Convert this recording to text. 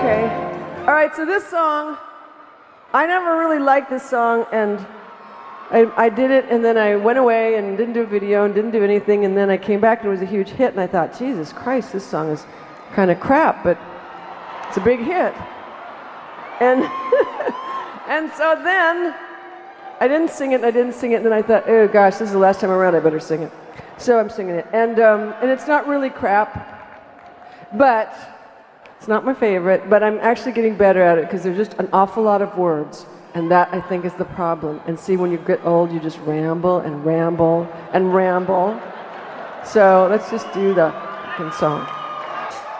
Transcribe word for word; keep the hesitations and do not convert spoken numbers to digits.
Okay. All right, so this song, I never really liked this song, and I, I did it, and then I went away and didn't do a video and didn't do anything, and then I came back and it was a huge hit, and I thought, Jesus Christ, this song is kind of crap, but it's a big hit. And and so then I didn't sing it, and I didn't sing it, and then I thought, oh gosh, this is the last time around, I better sing it. So I'm singing it, and um, and it's not really crap, but it's not my favorite, but I'm actually getting better at it because there's just an awful lot of words, and that I think is the problem. And see, when you get old, you just ramble and ramble and ramble. So let's just do the fucking song.